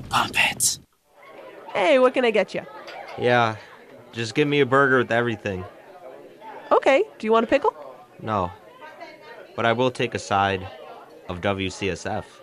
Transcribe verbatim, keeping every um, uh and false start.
Pump it. Hey, what can I get you? Yeah, just give me a burger with everything. Okay, do you want a pickle? No, but I will take a side of W C S F.